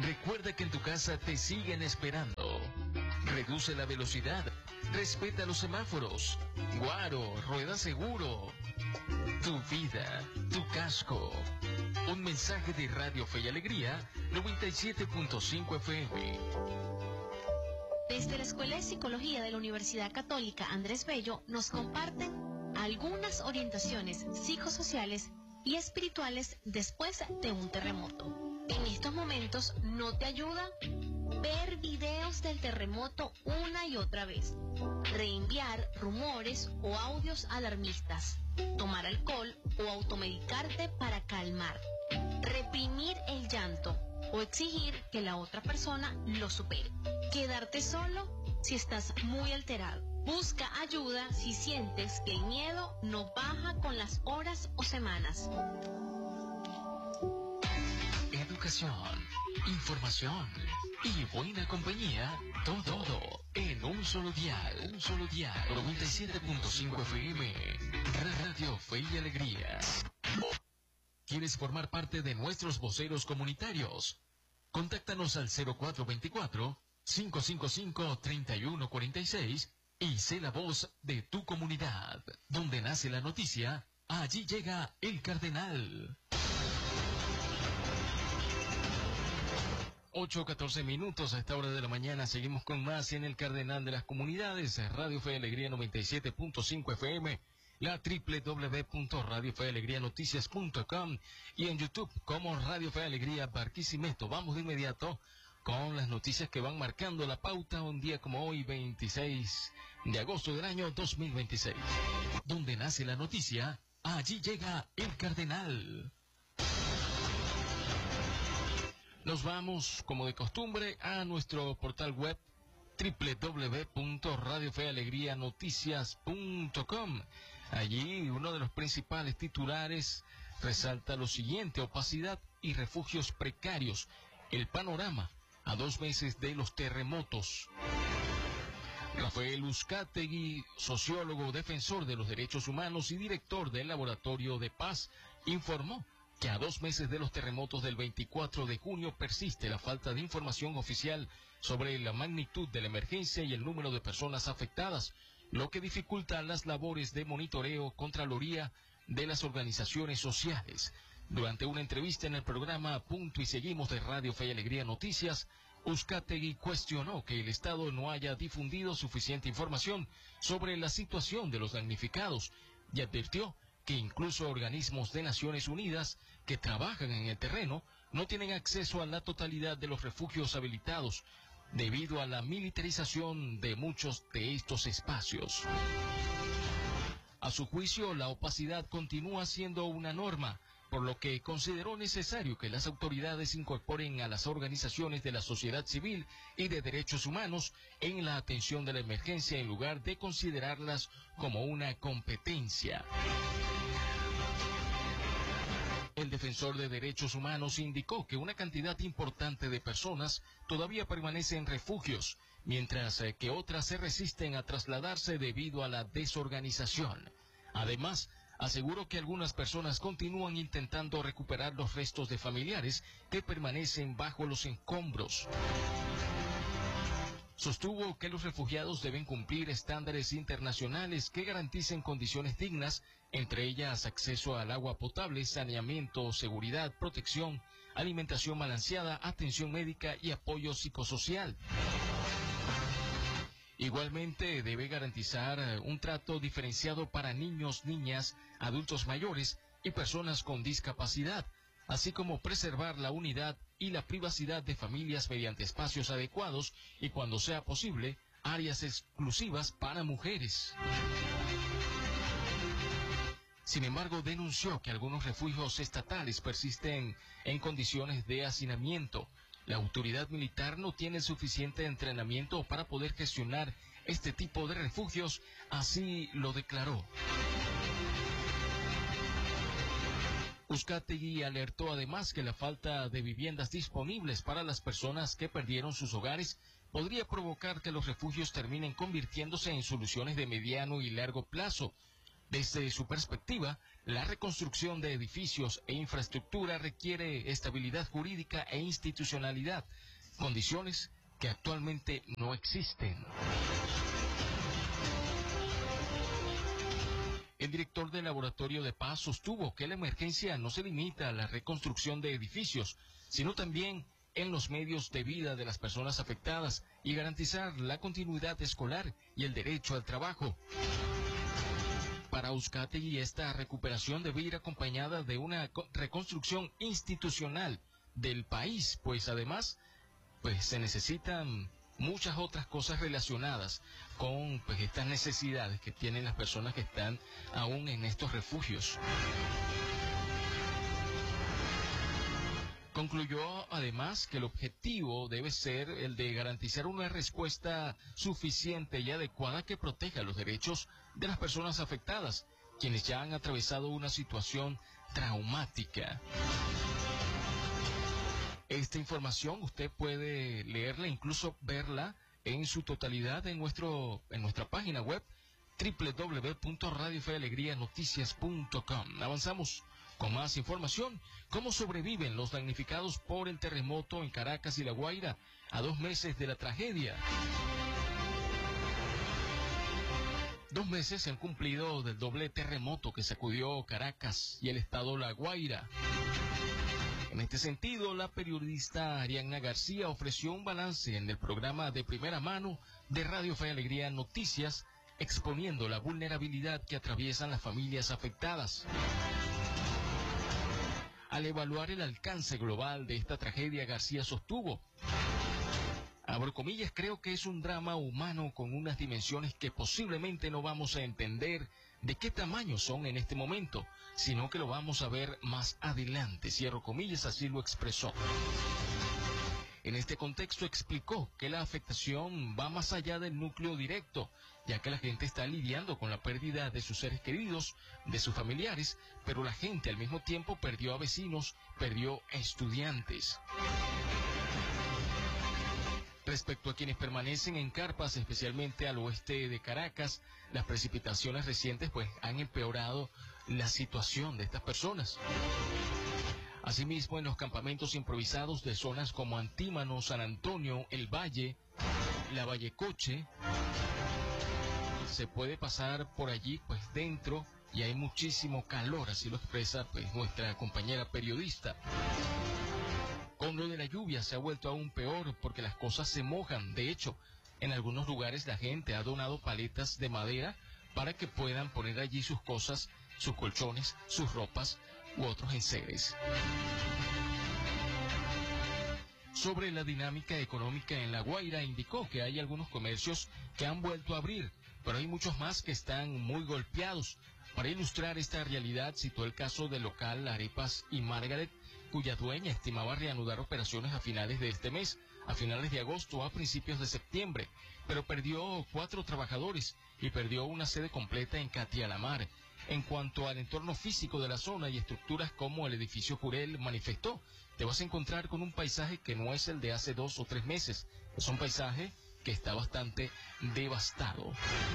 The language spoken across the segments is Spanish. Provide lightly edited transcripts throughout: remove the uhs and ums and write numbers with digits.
Recuerda que en tu casa te siguen esperando. Reduce la velocidad, respeta los semáforos. Guaro, rueda seguro. Tu vida, tu casco. Un mensaje de Radio Fe y Alegría, 97.5 FM. Desde la Escuela de Psicología de la Universidad Católica Andrés Bello nos comparten algunas orientaciones psicosociales y espirituales después de un terremoto. En estos momentos no te ayuda ver videos del terremoto una y otra vez, reenviar rumores o audios alarmistas, tomar alcohol o automedicarte para calmar, reprimir el llanto o exigir que la otra persona lo supere, quedarte solo si estás muy alterado. Busca ayuda si sientes que el miedo no baja con las horas o semanas. Educación, información y buena compañía, todo en un solo dial. 97.5 FM, Radio Fe y Alegría. ¿Quieres formar parte de nuestros voceros comunitarios? Contáctanos al 0424-555-3146 y sé la voz de tu comunidad. Donde nace la noticia, allí llega el Cardenal. 8:14 minutos a esta hora de la mañana. Seguimos con más en el Cardenal de las Comunidades, Radio Fe y Alegría 97.5 FM, la www.radiofealegrianoticias.com y en YouTube como Radio Fe y Alegría Barquisimeto. Vamos de inmediato con las noticias que van marcando la pauta un día como hoy, 26 de agosto del año 2026. Donde nace la noticia, allí llega el Cardenal. Nos vamos, como de costumbre, a nuestro portal web www.radiofealegrianoticias.com. Allí uno de los principales titulares resalta lo siguiente: opacidad y refugios precarios. El panorama a 2 meses de los terremotos. Rafael Uzcategui, sociólogo, defensor de los derechos humanos y director del Laboratorio de Paz, informó que a 2 meses de los terremotos del 24 de junio persiste la falta de información oficial sobre la magnitud de la emergencia y el número de personas afectadas, lo que dificulta las labores de monitoreo, contraloría de las organizaciones sociales. Durante una entrevista en el programa Punto y Seguimos de Radio Fe y Alegría Noticias, Uzcategui cuestionó que el Estado no haya difundido suficiente información sobre la situación de los damnificados y advirtió que incluso organismos de Naciones Unidas que trabajan en el terreno no tienen acceso a la totalidad de los refugios habilitados debido a la militarización de muchos de estos espacios. A su juicio, la opacidad continúa siendo una norma, por lo que consideró necesario que las autoridades incorporen a las organizaciones de la sociedad civil y de derechos humanos en la atención de la emergencia en lugar de considerarlas como una competencia. El defensor de derechos humanos indicó que una cantidad importante de personas todavía permanece en refugios, mientras que otras se resisten a trasladarse debido a la desorganización. Además, aseguró que algunas personas continúan intentando recuperar los restos de familiares que permanecen bajo los escombros. Sostuvo que los refugiados deben cumplir estándares internacionales que garanticen condiciones dignas, entre ellas acceso al agua potable, saneamiento, seguridad, protección, alimentación balanceada, atención médica y apoyo psicosocial. Igualmente debe garantizar un trato diferenciado para niños, niñas, adultos mayores y personas con discapacidad, así como preservar la unidad y la privacidad de familias mediante espacios adecuados y, cuando sea posible, áreas exclusivas para mujeres. Sin embargo, denunció que algunos refugios estatales persisten en condiciones de hacinamiento. La autoridad militar no tiene suficiente entrenamiento para poder gestionar este tipo de refugios, así lo declaró. Uzcategui alertó además que la falta de viviendas disponibles para las personas que perdieron sus hogares podría provocar que los refugios terminen convirtiéndose en soluciones de mediano y largo plazo. Desde su perspectiva, la reconstrucción de edificios e infraestructura requiere estabilidad jurídica e institucionalidad, condiciones que actualmente no existen. El director del Laboratorio de Paz sostuvo que la emergencia no se limita a la reconstrucción de edificios, sino también en los medios de vida de las personas afectadas y garantizar la continuidad escolar y el derecho al trabajo. Para Uzcategui, esta recuperación debe ir acompañada de una reconstrucción institucional del país, pues además se necesitan muchas otras cosas relacionadas con estas necesidades que tienen las personas que están aún en estos refugios. Concluyó además que el objetivo debe ser el de garantizar una respuesta suficiente y adecuada que proteja los derechos de las personas afectadas, quienes ya han atravesado una situación traumática. Esta información usted puede leerla, incluso verla en su totalidad en nuestra página web www.radiofealegrianoticias.com. Avanzamos con más información. ¿Cómo sobreviven los damnificados por el terremoto en Caracas y La Guaira a 2 meses de la tragedia? 2 meses se han cumplido del doble terremoto que sacudió Caracas y el estado La Guaira. En este sentido, la periodista Arianna García ofreció un balance en el programa de primera mano de Radio Fe y Alegría Noticias, exponiendo la vulnerabilidad que atraviesan las familias afectadas. Al evaluar el alcance global de esta tragedia, García sostuvo: abro comillas, creo que es un drama humano con unas dimensiones que posiblemente no vamos a entender de qué tamaño son en este momento, sino que lo vamos a ver más adelante. Cierro comillas, así lo expresó. En este contexto explicó que la afectación va más allá del núcleo directo, ya que la gente está lidiando con la pérdida de sus seres queridos, de sus familiares, pero la gente al mismo tiempo perdió a vecinos, perdió a estudiantes. Respecto a quienes permanecen en carpas, especialmente al oeste de Caracas, las precipitaciones recientes han empeorado la situación de estas personas. Asimismo, en los campamentos improvisados de zonas como Antímano, San Antonio, El Valle, La Vallecoche, se puede pasar por allí dentro y hay muchísimo calor, así lo expresa nuestra compañera periodista. Con lo de la lluvia se ha vuelto aún peor porque las cosas se mojan. De hecho, en algunos lugares la gente ha donado paletas de madera para que puedan poner allí sus cosas, sus colchones, sus ropas u otros enseres. Sobre la dinámica económica en La Guaira, indicó que hay algunos comercios que han vuelto a abrir, pero hay muchos más que están muy golpeados. Para ilustrar esta realidad, citó el caso del local Arepas y Margaret, cuya dueña estimaba reanudar operaciones a finales de este mes, a finales de agosto o a principios de septiembre, pero perdió 4 trabajadores y perdió una sede completa en Catialamar. En cuanto al entorno físico de la zona y estructuras como el edificio Jurel, manifestó: te vas a encontrar con un paisaje que no es el de hace 2 o 3 meses, es un paisaje que está bastante devastado.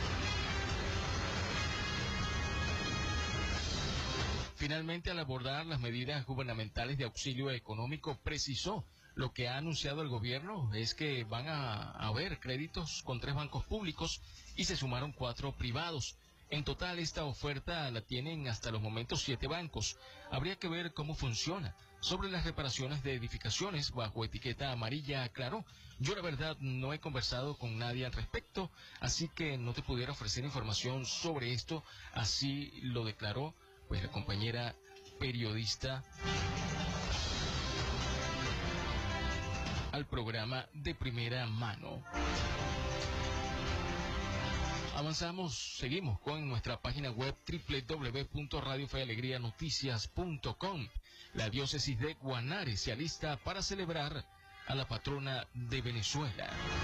Finalmente, al abordar las medidas gubernamentales de auxilio económico, precisó: lo que ha anunciado el gobierno es que van a haber créditos con 3 bancos públicos y se sumaron 4 privados. En total, esta oferta la tienen hasta los momentos 7 bancos. Habría que ver cómo funciona. Sobre las reparaciones de edificaciones bajo etiqueta amarilla, aclaró: yo la verdad no he conversado con nadie al respecto, así que no te pudiera ofrecer información sobre esto. Así lo declaró la compañera periodista al programa de primera mano. Avanzamos, seguimos con nuestra página web www.radiofealegrianoticias.com. La diócesis de Guanare se alista para celebrar a la patrona de Venezuela.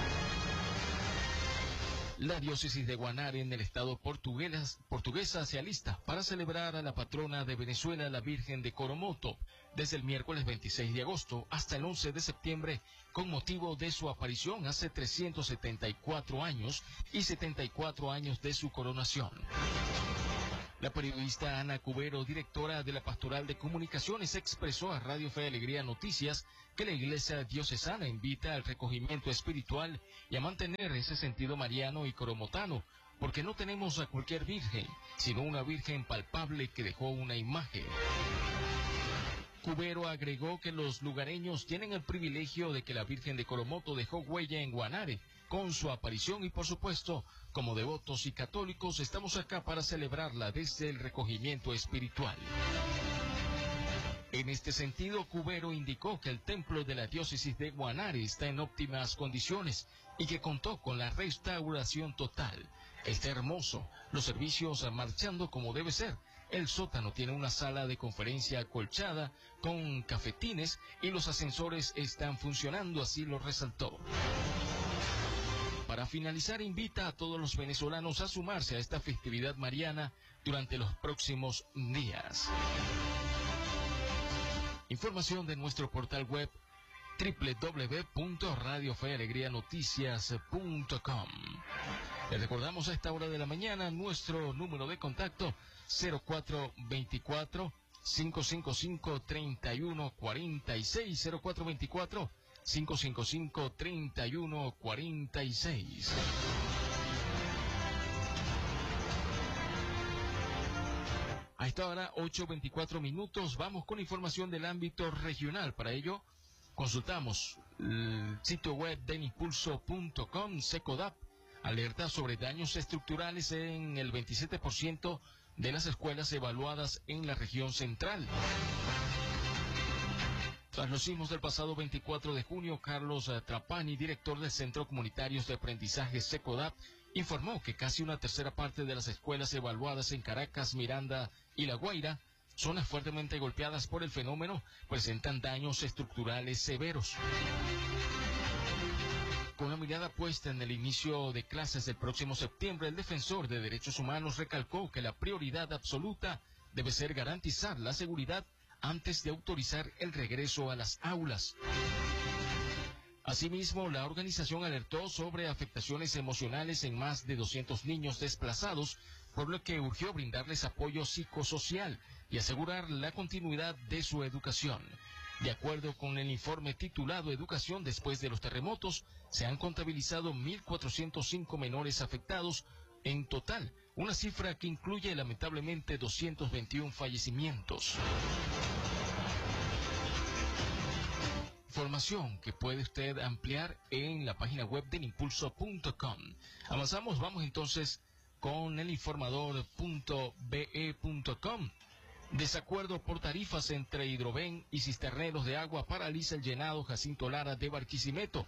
La diócesis de Guanare en el estado portuguesa se alista para celebrar a la patrona de Venezuela, la Virgen de Coromoto, desde el miércoles 26 de agosto hasta el 11 de septiembre, con motivo de su aparición hace 374 años y 74 años de su coronación. La periodista Ana Cubero, directora de la Pastoral de Comunicaciones, expresó a Radio Fe y Alegría Noticias que la Iglesia Diocesana invita al recogimiento espiritual y a mantener ese sentido mariano y coromotano, porque no tenemos a cualquier virgen, sino una virgen palpable que dejó una imagen. Cubero agregó que los lugareños tienen el privilegio de que la Virgen de Coromoto dejó huella en Guanare con su aparición y, por supuesto, como devotos y católicos, estamos acá para celebrarla desde el recogimiento espiritual. En este sentido, Cubero indicó que el templo de la diócesis de Guanare está en óptimas condiciones y que contó con la restauración total. Está hermoso, los servicios marchando como debe ser. El sótano tiene una sala de conferencia acolchada con cafetines y los ascensores están funcionando, así lo resaltó. Para finalizar, invita a todos los venezolanos a sumarse a esta festividad mariana durante los próximos días. Información de nuestro portal web www.radiofealegrianoticias.com. Les recordamos a esta hora de la mañana nuestro número de contacto 0424-555-3146, 0424-555-3146. A esta hora, 8:24 minutos, vamos con información del ámbito regional. Para ello, consultamos el sitio web de impulso.com. Secodap alerta sobre daños estructurales en el 27% de las escuelas evaluadas en la región central. Tras los sismos del pasado 24 de junio, Carlos Trapani, director del Centro Comunitarios de Aprendizaje Secodap, informó que casi una tercera parte de las escuelas evaluadas en Caracas, Miranda y La Guaira, zonas fuertemente golpeadas por el fenómeno, presentan daños estructurales severos. Con la mirada puesta en el inicio de clases del próximo septiembre, el defensor de derechos humanos recalcó que la prioridad absoluta debe ser garantizar la seguridad antes de autorizar el regreso a las aulas. Asimismo, la organización alertó sobre afectaciones emocionales en más de 200 niños desplazados, por lo que urgió brindarles apoyo psicosocial y asegurar la continuidad de su educación. De acuerdo con el informe titulado Educación después de los terremotos, se han contabilizado 1.405 menores afectados en total, una cifra que incluye lamentablemente 221 fallecimientos. Información que puede usted ampliar en la página web del impulso.com. Avanzamos, vamos entonces con el informador.be.com. Desacuerdo por tarifas entre Hidroven y cisterneros de agua paraliza el llenado Jacinto Lara de Barquisimeto.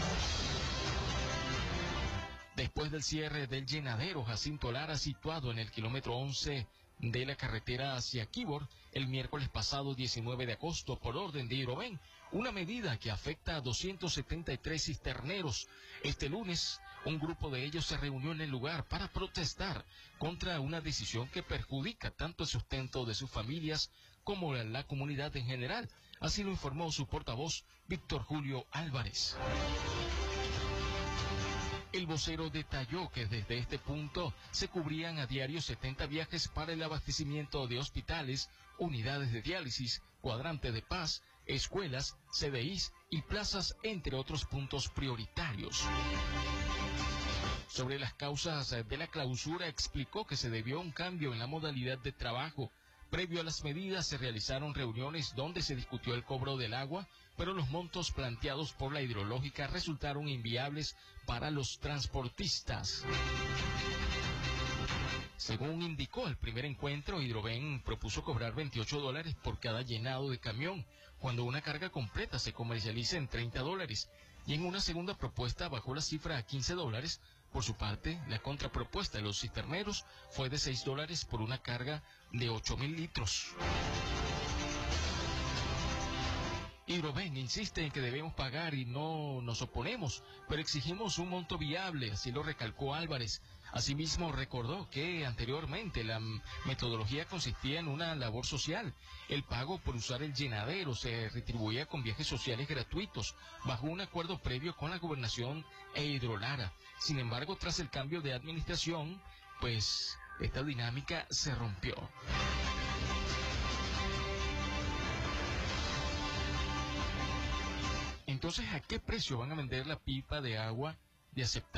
Después del cierre del llenadero Jacinto Lara, situado en el kilómetro 11 de la carretera hacia Quibor, el miércoles pasado 19 de agosto, por orden de Hidroven, una medida que afecta a 273 cisterneros. Este lunes, un grupo de ellos se reunió en el lugar para protestar contra una decisión que perjudica tanto el sustento de sus familias como la comunidad en general. Así lo informó su portavoz, Víctor Julio Álvarez. El vocero detalló que desde este punto se cubrían a diario 70 viajes para el abastecimiento de hospitales, unidades de diálisis, cuadrante de paz, escuelas, CDIs y plazas, entre otros puntos prioritarios. Sobre las causas de la clausura, explicó que se debió a un cambio en la modalidad de trabajo. Previo a las medidas se realizaron reuniones donde se discutió el cobro del agua, pero los montos planteados por la hidrológica resultaron inviables para los transportistas. Según indicó el primer encuentro, Hidroven propuso cobrar $28 por cada llenado de camión, cuando una carga completa se comercializa en $30, y en una segunda propuesta bajó la cifra a $15. Por su parte, la contrapropuesta de los cisterneros fue de $6 por una carga de 8.000 litros. Hidroven insiste en que debemos pagar y no nos oponemos, pero exigimos un monto viable, así lo recalcó Álvarez. Asimismo, recordó que anteriormente la metodología consistía en una labor social. El pago por usar el llenadero se retribuía con viajes sociales gratuitos, bajo un acuerdo previo con la Gobernación e Hidrolara. Sin embargo, tras el cambio de administración, esta dinámica se rompió. Entonces, ¿a qué precio van a vender la pipa de agua de aceptable